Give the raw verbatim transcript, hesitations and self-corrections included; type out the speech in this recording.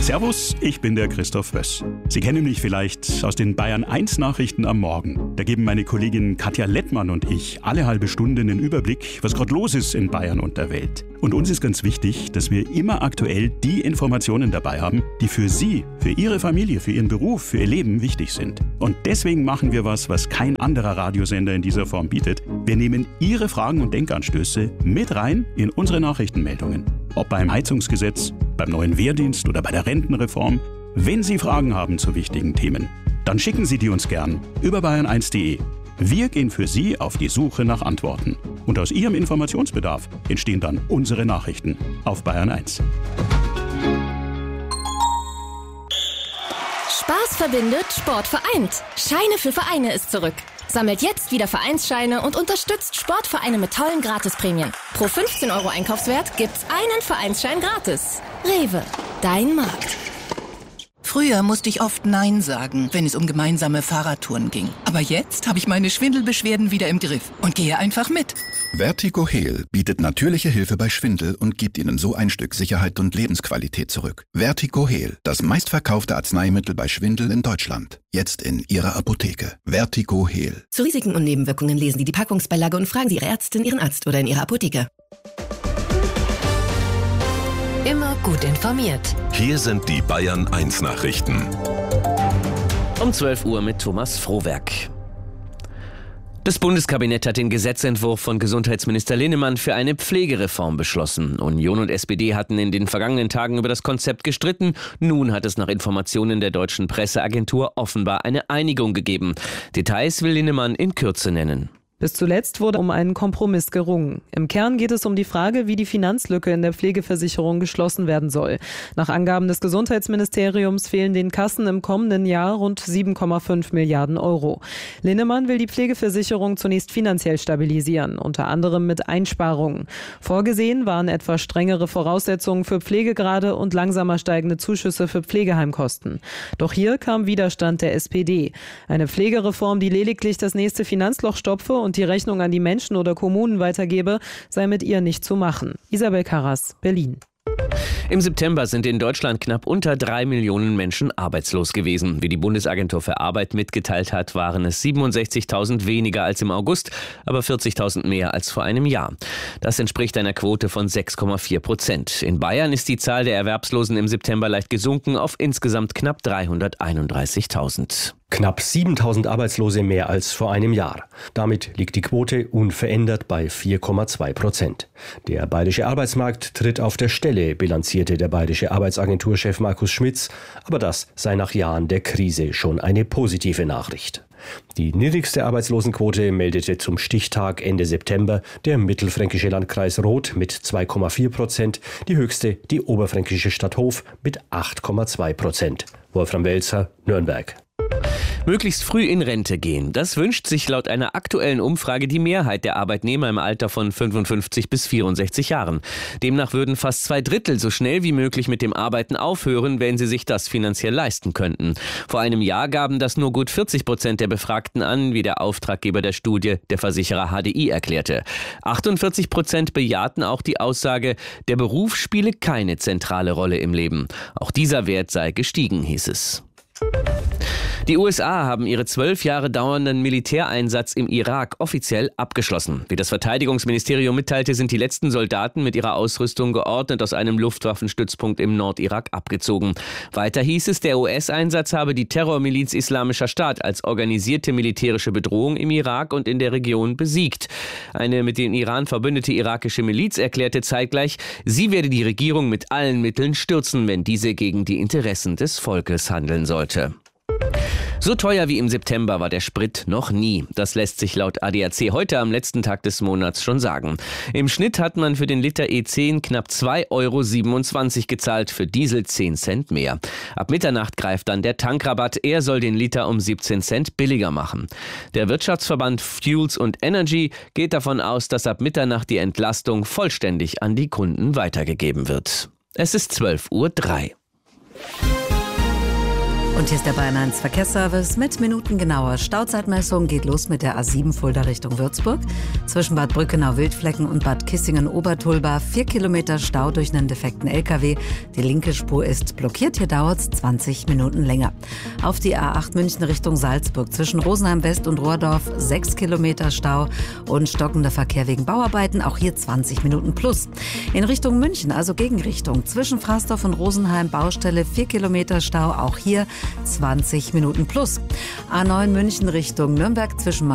Servus, ich bin der Christoph Wöss. Sie kennen mich vielleicht aus den Bayern eins Nachrichten am Morgen. Da geben meine Kollegin Katja Lettmann und ich alle halbe Stunde einen Überblick, was gerade los ist in Bayern und der Welt. Und uns ist ganz wichtig, dass wir immer aktuell die Informationen dabei haben, die für Sie, für Ihre Familie, für Ihren Beruf, für Ihr Leben wichtig sind. Und deswegen machen wir was, was kein anderer Radiosender in dieser Form bietet. Wir nehmen Ihre Fragen und Denkanstöße mit rein in unsere Nachrichtenmeldungen. Ob beim Heizungsgesetz, beim neuen Wehrdienst oder bei der Rentenreform. Wenn Sie Fragen haben zu wichtigen Themen, dann schicken Sie die uns gern über bayern eins punkt de. Wir gehen für Sie auf die Suche nach Antworten. Und aus Ihrem Informationsbedarf entstehen dann unsere Nachrichten auf Bayern eins. Spaß verbindet, Sport vereint. Scheine für Vereine ist zurück. Sammelt jetzt wieder Vereinsscheine und unterstützt Sportvereine mit tollen Gratisprämien. Pro fünfzehn Euro Einkaufswert gibt's einen Vereinsschein gratis. Rewe, dein Markt. Früher musste ich oft Nein sagen, wenn es um gemeinsame Fahrradtouren ging. Aber jetzt habe ich meine Schwindelbeschwerden wieder im Griff und gehe einfach mit. Vertigo Heal bietet natürliche Hilfe bei Schwindel und gibt Ihnen so ein Stück Sicherheit und Lebensqualität zurück. Vertigo Heal, das meistverkaufte Arzneimittel bei Schwindel in Deutschland. Jetzt in Ihrer Apotheke. Vertigo Heal. Zu Risiken und Nebenwirkungen lesen Sie die Packungsbeilage und fragen Sie Ihre Ärztin, Ihren Arzt oder in Ihrer Apotheke. Immer gut informiert. Hier sind die Bayern eins Nachrichten. Um zwölf Uhr mit Thomas Frohwerk. Das Bundeskabinett hat den Gesetzentwurf von Gesundheitsminister Linnemann für eine Pflegereform beschlossen. Union und S P D hatten in den vergangenen Tagen über das Konzept gestritten. Nun hat es nach Informationen der deutschen Presseagentur offenbar eine Einigung gegeben. Details will Linnemann in Kürze nennen. Bis zuletzt wurde um einen Kompromiss gerungen. Im Kern geht es um die Frage, wie die Finanzlücke in der Pflegeversicherung geschlossen werden soll. Nach Angaben des Gesundheitsministeriums fehlen den Kassen im kommenden Jahr rund sieben Komma fünf Milliarden Euro. Linnemann will die Pflegeversicherung zunächst finanziell stabilisieren, unter anderem mit Einsparungen. Vorgesehen waren etwa strengere Voraussetzungen für Pflegegrade und langsamer steigende Zuschüsse für Pflegeheimkosten. Doch hier kam Widerstand der S P D. Eine Pflegereform, die lediglich das nächste Finanzloch stopfe und die Rechnung an die Menschen oder Kommunen weitergebe, sei mit ihr nicht zu machen. Isabel Karras, Berlin. Im September sind in Deutschland knapp unter drei Millionen Menschen arbeitslos gewesen. Wie die Bundesagentur für Arbeit mitgeteilt hat, waren es siebenundsechzigtausend weniger als im August, aber vierzigtausend mehr als vor einem Jahr. Das entspricht einer Quote von sechs Komma vier Prozent. In Bayern ist die Zahl der Erwerbslosen im September leicht gesunken auf insgesamt knapp dreihunderteinunddreißigtausend. Knapp siebentausend Arbeitslose mehr als vor einem Jahr. Damit liegt die Quote unverändert bei vier Komma zwei Prozent. Der bayerische Arbeitsmarkt tritt auf der Stelle, bilanzierte der bayerische Arbeitsagenturchef Markus Schmitz. Aber das sei nach Jahren der Krise schon eine positive Nachricht. Die niedrigste Arbeitslosenquote meldete zum Stichtag Ende September der mittelfränkische Landkreis Roth mit zwei Komma vier Prozent, die höchste die oberfränkische Stadt Hof mit acht Komma zwei Prozent. Wolfram Welzer, Nürnberg. Möglichst früh in Rente gehen. Das wünscht sich laut einer aktuellen Umfrage die Mehrheit der Arbeitnehmer im Alter von fünfundfünfzig bis vierundsechzig Jahren. Demnach würden fast zwei Drittel so schnell wie möglich mit dem Arbeiten aufhören, wenn sie sich das finanziell leisten könnten. Vor einem Jahr gaben das nur gut vierzig Prozent der Befragten an, wie der Auftraggeber der Studie, der Versicherer H D I, erklärte. achtundvierzig Prozent bejahten auch die Aussage, der Beruf spiele keine zentrale Rolle im Leben. Auch dieser Wert sei gestiegen, hieß es. Die U S A haben ihre zwölf Jahre dauernden Militäreinsatz im Irak offiziell abgeschlossen. Wie das Verteidigungsministerium mitteilte, sind die letzten Soldaten mit ihrer Ausrüstung geordnet aus einem Luftwaffenstützpunkt im Nordirak abgezogen. Weiter hieß es, der U S-Einsatz habe die Terrormiliz Islamischer Staat als organisierte militärische Bedrohung im Irak und in der Region besiegt. Eine mit dem Iran verbündete irakische Miliz erklärte zeitgleich, sie werde die Regierung mit allen Mitteln stürzen, wenn diese gegen die Interessen des Volkes handeln sollte. So teuer wie im September war der Sprit noch nie. Das lässt sich laut A D A C heute am letzten Tag des Monats schon sagen. Im Schnitt hat man für den Liter E zehn knapp zwei Komma siebenundzwanzig Euro gezahlt, für Diesel zehn Cent mehr. Ab Mitternacht greift dann der Tankrabatt. Er soll den Liter um siebzehn Cent billiger machen. Der Wirtschaftsverband Fuels und Energy geht davon aus, dass ab Mitternacht die Entlastung vollständig an die Kunden weitergegeben wird. Es ist zwölf Uhr drei. Und hier ist der Bayern eins Verkehrsservice mit minutengenauer Stauzeitmessung. Geht los mit der A sieben Fulda Richtung Würzburg. Zwischen Bad Brückenau-Wildflecken und Bad Kissingen-Obertulba vier Kilometer Stau durch einen defekten L K W. Die linke Spur ist blockiert. Hier dauert es zwanzig Minuten länger. Auf die A acht München Richtung Salzburg. Zwischen Rosenheim West und Rohrdorf sechs Kilometer Stau und stockender Verkehr wegen Bauarbeiten. Auch hier zwanzig Minuten plus. In Richtung München, also Gegenrichtung. Zwischen Frasdorf und Rosenheim Baustelle vier Kilometer Stau. Auch hier zwanzig Minuten plus. A neun München Richtung Nürnberg zwischen